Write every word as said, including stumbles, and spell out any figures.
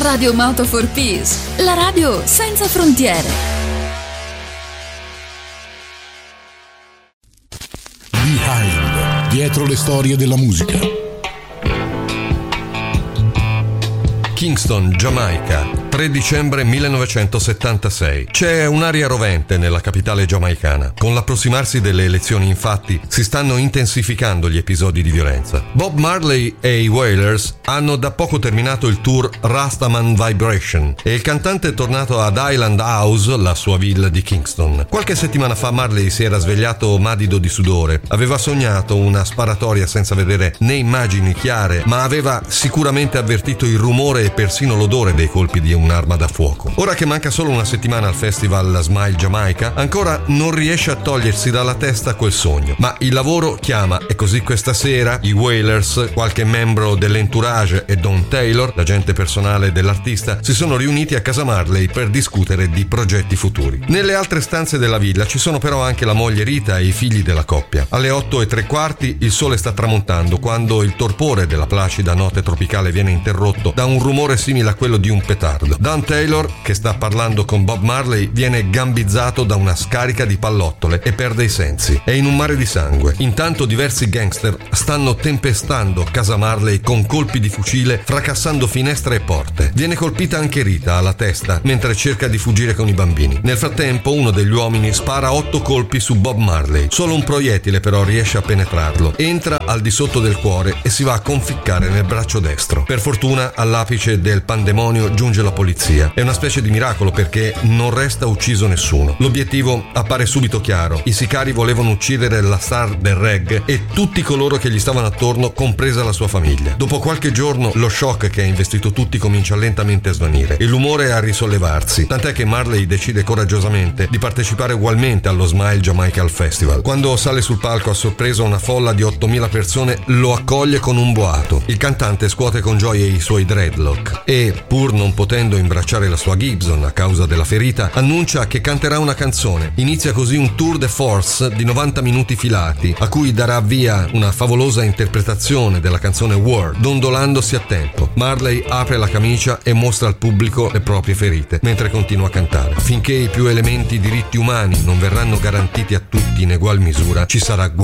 Radio Moto for Peace, la radio senza frontiere. Behind, dietro le storie della musica. Kingston, Giamaica, tre dicembre millenovecentosettantasei. C'è un'aria rovente nella capitale giamaicana. Con l'approssimarsi delle elezioni, infatti, si stanno intensificando gli episodi di violenza. Bob Marley e i Wailers hanno da poco terminato il tour Rastaman Vibration e il cantante è tornato ad Island House, la sua villa di Kingston. Qualche settimana fa Marley si era svegliato madido di sudore. Aveva sognato una sparatoria senza vedere né immagini chiare, ma aveva sicuramente avvertito il rumore e persino l'odore dei colpi di un'arma da fuoco. Ora che manca solo una settimana al festival Smile Jamaica, ancora non riesce a togliersi dalla testa quel sogno. Ma il lavoro chiama e così questa sera i Wailers, qualche membro dell'entourage e Don Taylor, l'agente personale dell'artista, si sono riuniti a casa Marley per discutere di progetti futuri. Nelle altre stanze della villa ci sono però anche la moglie Rita e i figli della coppia. Alle otto e tre quarti il sole sta tramontando quando il torpore della placida notte tropicale viene interrotto da un rumore simile a quello di un petardo. Don Taylor, che sta parlando con Bob Marley, viene gambizzato da una scarica di pallottole e perde i sensi. È in un mare di sangue. Intanto diversi gangster stanno tempestando casa Marley con colpi di fucile, fracassando finestre e porte. Viene colpita anche Rita alla testa mentre cerca di fuggire con i bambini. Nel frattempo uno degli uomini spara otto colpi su Bob Marley. Solo un proiettile però riesce a penetrarlo. Entra al di sotto del cuore e si va a conficcare nel braccio destro. Per fortuna all'apice del pandemonio giunge la polizia. È una specie di miracolo perché non resta ucciso nessuno. L'obiettivo appare subito chiaro. I sicari volevano uccidere la star del reggae e tutti coloro che gli stavano attorno, compresa la sua famiglia. Dopo qualche giorno lo shock che ha investito tutti comincia lentamente a svanire e l'umore a risollevarsi, tant'è che Marley decide coraggiosamente di partecipare ugualmente allo Smile Jamaica Festival. Quando sale sul palco a sorpresa una folla di ottomila persone lo accoglie con un boato. Il cantante scuote con gioia i suoi dreadlock e, pur non potendo imbracciare la sua Gibson a causa della ferita, annuncia che canterà una canzone. Inizia così un tour de force di novanta minuti filati, a cui darà via una favolosa interpretazione della canzone War, dondolandosi a tempo. Marley apre la camicia e mostra al pubblico le proprie ferite, mentre continua a cantare. Finché i più elementi diritti umani non verranno garantiti a tutti in egual misura, ci sarà guerra.